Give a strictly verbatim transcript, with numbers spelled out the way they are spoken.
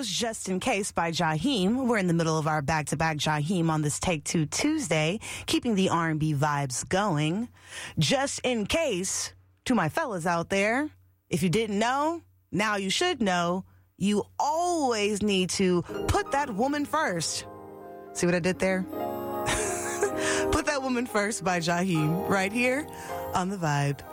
was Just In Case by Jaheim. We're in the middle of our back-to-back Jaheim on this Take Two Tuesday, keeping the R and B vibes going. Just in case, to my fellas out there, if you didn't know, now you should know, you always need to put that woman first. See what I did there? Put That Woman First by Jaheim, right here on The Vibe.